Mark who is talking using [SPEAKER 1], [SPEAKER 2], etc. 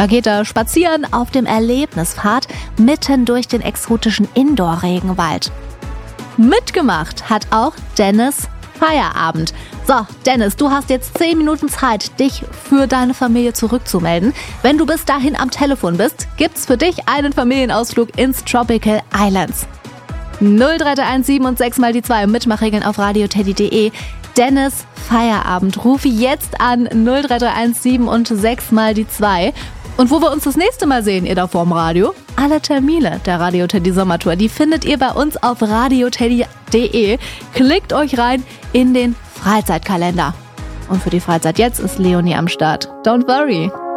[SPEAKER 1] Da geht er spazieren auf dem Erlebnispfad mitten durch den exotischen Indoor-Regenwald. Mitgemacht hat auch Dennis Feierabend. So, Dennis, du hast jetzt 10 Minuten Zeit, dich für deine Familie zurückzumelden. Wenn du bis dahin am Telefon bist, gibt's für dich einen Familienausflug ins Tropical Islands. 03317 und 6 mal die 2 Mitmachregeln auf radioteddy.de. Dennis Feierabend. Rufe jetzt an 03317 und 6 mal die 2. Und wo wir uns das nächste Mal sehen, ihr da vorm Radio? Alle Termine der Radio Teddy Sommertour, die findet ihr bei uns auf radioteddy.de. Klickt euch rein in den Freizeitkalender. Und für die Freizeit jetzt ist Leonie am Start. Don't worry.